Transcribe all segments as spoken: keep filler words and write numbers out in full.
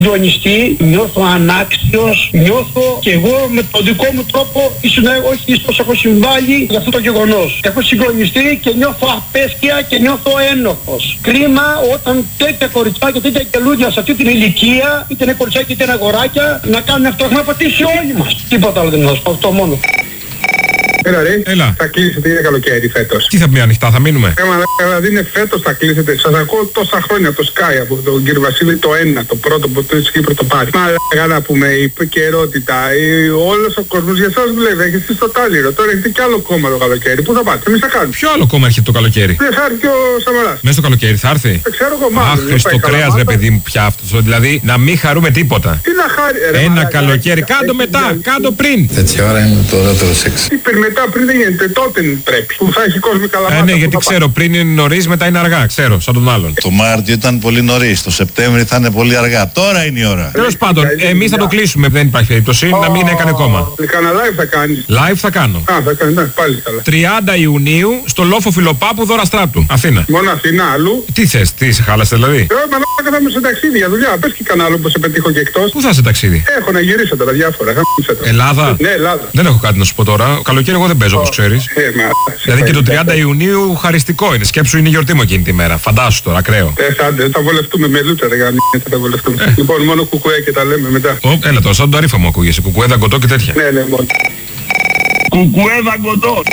συντονιστεί, νιώθω ανάξιος, νιώθω και εγώ με τον δικό μου τρόπο, ίσως όχι ίσως έχω συμβάλει για αυτό το γεγονός. Έχω συγκλονιστεί και νιώθω απέσια και νιώθω ένοχος. Κρίμα όταν τέτοια κοριτσάκια, τέτοια κελούδια σε αυτή την ηλικία, είτε είναι κοριτσάκια είτε είναι αγοράκια, να κάνουν αυτό, να πατήσει όλοι μας. Τίποτα άλλο δεν θα σου πω, αυτό μόνο. Έλα ρε, Έλα. θα κλείσετε, είναι καλοκαίρι φέτος. Τι θα πει ανοιχτά, θα μείνουμε. Έμα, δηλαδή είναι φέτος θα κλείσετε. Σας ακούω τόσα χρόνια από το Sky, από τον κύριο Βασίλη το ένα, το πρώτο που το έτσι Κύπρο το πάρει. Μα να πούμε, η επικαιρότητα, όλος ο κόσμος για εσάς δουλεύει, έχετε εσείς το τάλιρο. Τώρα έχετε κι άλλο κόμμα το καλοκαίρι. Πού θα πάτε, εμείς θα κάνουμε. Ποιο άλλο κόμμα έρχεται το καλοκαίρι? Δεν θα έρθει και ο Σαμαράς. Μέσα στο καλοκαίρι θα έρθει. Δεν ξέρω εγώ μάλλον. Αχ, στο κρέας ρε παιδί μου πια αυτό. Δηλαδή να μην χαρούμε τίποτα. Τι να χάρη, ρε, Ένα μαλάκα, καλοκαίρι, έχει- κάτω έχει μετά, διαλυθεί. κάτω πριν. Τέτοια ώρα είναι το ωραιότερο σεξ. Τι πριν μετά, πριν δεν γίνεται, τότε πρέπει. Που θα έχει κόσμο καλά. Ε, ναι, γιατί ξέρω, πριν είναι νωρίς, μετά είναι αργά. Ξέρω, σαν τον άλλον. Το Μάρτιο ήταν πολύ νωρίς, το Σεπτέμβρη θα είναι πολύ αργά. Τώρα είναι η ώρα. Τέλος πάντων, εμείς θα το κλείσουμε. Δεν υπάρχει περίπτωση να μην έκανε κόμμα. Κάνα live θα κάνεις. Live θα κάνω. Α, θα κάνεις, ναι, πάλι καλά. τριάντα Ιουνίου στο Λόφο Φιλοπάπου, Δώρα Στράπτου. Αθήνα. Μόνο Αθήνα, αλλού. Τι θες, τι σε χάλασε δηλαδή? Ε, μαλάκα θα είμαι σε ταξίδι για δουλειά. Πες και κανένα άλλο που σε πετύχω και εκτός. Πού θα σε ταξίδι? Έχω να γυρίσω τώρα διάφορα. Γάμισε το. Ελλάδα. Ναι, Ελλάδα. Δεν έχω κάτι να σου πω τώρα. Καλοκαίρι εγώ δεν παίζω όπως ξέρεις. Ε, μα, σε Δηλαδή και το πάει. τριάντα Ιουνίου χαριστικό είναι. Σκέψου είναι η γιορτή μου εκείνη τη μέρα. Φαντάσου τώρα, ακραίο. Ε, θα, θα βολευτούμε με λούτσα, ρε γάμισε, θα βολευτούμε. Λοιπόν, μόνο κουκουέ και τα λέμε μετά. Ω, έλα τώρα, σαν τον ταρίφα μου ακούγεσαι. Κουκουέ, δαγκωτό και τέτοια. Ναι, ναι, μόνο. Κουκουέ δαγκωτό.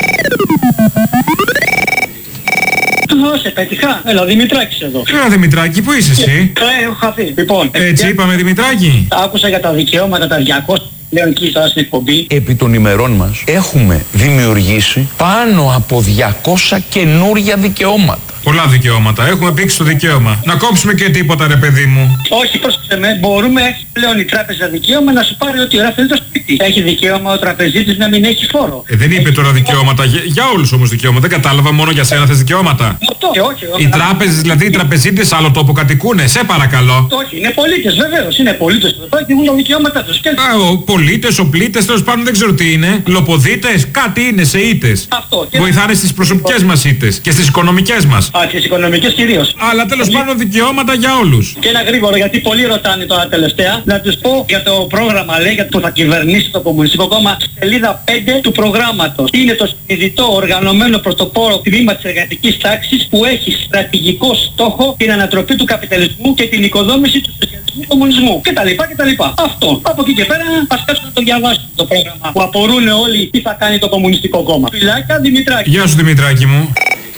Δώσε, πέτυχα. Έλα, Δημητράκης εδώ. Έλα Δημητράκη, πού είσαι εσύ? Ε, έχω χαθεί. Λοιπόν, Έτσι είπαμε Δημητράκη. άκουσα για τα δικαιώματα τα διακόσια πλέον εκεί τώρα στην εκπομπή. Επί των ημερών μας έχουμε δημιουργήσει πάνω από διακόσια καινούρια δικαιώματα. Πολλά δικαιώματα. Έχουμε πήξει το δικαίωμα. Να κόψουμε και τίποτα ρε παιδί μου. Όχι, πρόσεξε με, μπορούμε, έχει πλέον η τράπεζα δικαίωμα να σου πάρει ό,τι ώρα θέλει το σπίτι. Έχει δικαίωμα ο τραπεζίτης να μην έχει φόρο. Ε, δεν είπε τώρα δικαιώματα. Για, για όλους όμως δικαιώματα. Δεν κατάλαβα, μόνο για σένα θες δικαιώματα. Αυτό, και όχι. όχι Οι τράπεζες, δηλαδή οι τραπεζίτες άλλο τόπο κατοικούνε. Σε παρακαλώ. όχι, είναι πολίτες βεβαίως. Είναι πολίτες εδώ πέρα και έχουν τα δικαιώματά τους. Και... Α, ο πολίτες, ο πλήτες, τέλος πάντων δεν ξέρω τι είναι. Λοποδίτες, κάτι είναι σε ήτες. Αυτό. Και... Βοηθάνε στις προσωπικές μας ήτες και στις οικονομικές μας. Α, τις οικονομικές κυρίως. Αλλά τέλος πάντων δικαιώματα για όλους. Και ένα γρήγορο, γιατί πολλοί ρωτάνε τώρα τελευταία, να τους πω για το πρόγραμμα, λέει, για το που θα κυβερνήσει το Κομμουνιστικό Κόμμα, σελίδα πέντε του προγράμματος. Είναι το συνειδητό οργανωμένο πρωτοπόρο τμήμα της εργατικής τάξης που έχει στρατηγικό στόχο την ανατροπή του καπιταλισμού και την οικοδόμηση του σοσιαλισμού κομμουνισμού. κτλ. κτλ. Αυτό. Από εκεί και πέρα ας κάτσουν να το διαβάσουν το πρόγραμμα που απορούν όλοι τι θα κάνει το Κομμουνιστικό Κόμμα. Φιλάκια, Δημητράκη. Γεια σου Δημητράκη μου.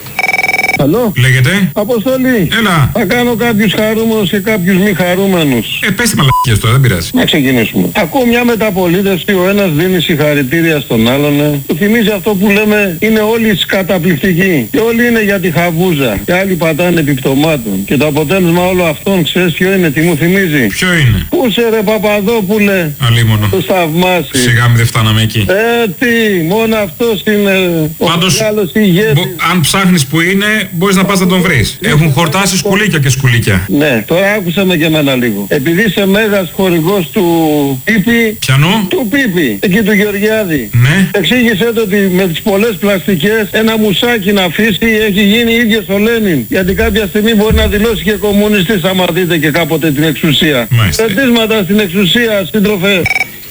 Καλό. Λέγεται. Αποστολή. Έλα. Θα κάνω κάποιους χαρούμενους και κάποιους μη χαρούμενους. Ε, πες τη μαλακίες τώρα, δεν πειράζει. Να ξεκινήσουμε. Ακούω μια μεταπολίτευση, ο ένας δίνει συγχαρητήρια στον άλλον. Ε. Του θυμίζει αυτό που λέμε, είναι όλοι καταπληκτικοί. Και όλοι είναι για τη χαβούζα. Και άλλοι πατάνε επιπτωμάτων. Και το αποτέλεσμα όλο αυτών, ξέρεις ποιο είναι, τι μου θυμίζει? Ποιο είναι? Πού σε ρε Παπαδόπουλε, Αλίμονο. το θαυμάσει. Σιγά μην δεν φτάναμε εκεί. Ε, τι, μόνο αυτός είναι ο Πάντως, μεγάλος ηγέτης. μπο- αν ψάχνεις που είναι, μπορείς να πας να τον βρεις. Έχουν χορτάσει σκουλίκια και σκουλίκια. Ναι, τώρα άκουσα με και εμένα λίγο. Επειδή είσαι μέγας χορηγός του Πίπη, Πιανού? του Πίπη, εκεί του Γεωργιάδη. Ναι. Εξήγησέ το ότι με τις πολλές πλαστικές ένα μουσάκι να αφήσει έχει γίνει ίδιος ο Λένιν. Γιατί κάποια στιγμή μπορεί να δηλώσει και κομμουνιστής άμα δείτε και κάποτε την εξουσία. Μάλιστα. Πετύσματα στην εξουσία, σύντροφε.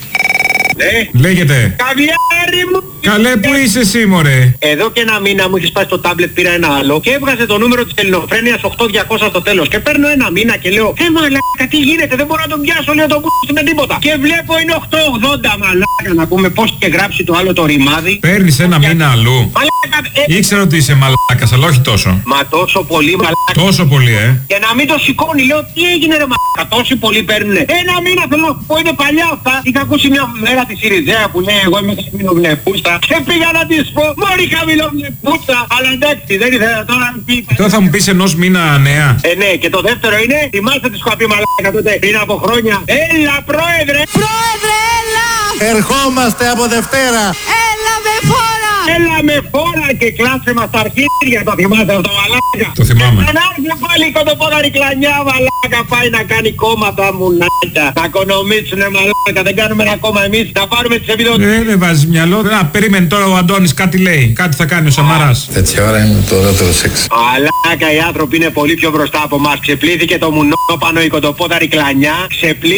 Ναι. Λέγεται. Καβιάρι μου! Καλέ, πού είσαι εσύ μωρέ? Εδώ και ένα μήνα μου έχει σπάσει το τάμπλετ, πήρα ένα άλλο και έβγαζε το νούμερο της ελληνοφρένειας οκτώ διακόσια στο τέλος. Και παίρνω ένα μήνα και λέω, ε μαλάκα, τι γίνεται, δεν μπορώ να τον πιάσω, λέω τον π***ι με τίποτα. Και βλέπω είναι οκτώ ογδόντα, μαλάκα, να πούμε πώς και γράψει το άλλο το ρημάδι. Παίρνεις ένα μήνα αλλού. Μαλάκα, ε, Ήξερα ότι είσαι μαλάκας, αλλά όχι τόσο. μα τόσο πολύ μαλάκα. Τόσο πολύ, ε. Και να μην το σηκώνει, λέω, τι έγινε ρε μαλάκα, τόσοι πολλοί παίρνουνε. Ένα μήνα θέλω να πω, είναι παλιά αυτά. Είχα ακούσει μια μέρα τη Σιριζέα που λέει, εγώ είμαι χαμηλοβλεπούσα. Και πήγα να της πω, μόλι χαμηλοβλεπούσα. Αλλά εντάξει, δεν ήθελα τώρα να πει. Τώρα θα μου πεις ενός μήνα νέα. Ε, ναι, και το δεύτερο είναι, θυμάστε τις είχα πει μαλάκα τότε πριν από χρόνια. Έλα, πρόεδρε! Πρόεδρε, έλα! Ερχόμαστε από Δευτέρα. Έλα με φόρα! Έλα με φόρα και κλάσε μας τα αρχίδια. Το θυμάσαι αυτό, μαλάκα? Το θυμάμαι. Να έρθει πάλι η κοντοπόδαρη κλανιά, μαλάκα. Πάει να κάνει κόμματα, μουνάκια. Θα οικονομήσουνε, μαλάκα. Δεν κάνουμε ένα κόμμα εμείς. Θα πάρουμε τις επιδοτήσεις. Ε, δεν βάζει μυαλό. Να, περίμενε τώρα ο Αντώνης κάτι λέει. Κάτι θα κάνει ο Σαμαράς. Τέτοια ώρα είναι το ωραιότερο σεξ. Μαλάκα, οι άνθρωποι είναι πολύ πιο μπροστά από εμάς. Ξεπλήθηκε το μουνόπανο η κοντοπόδαρη κλανιά. Ξεπλήθηκε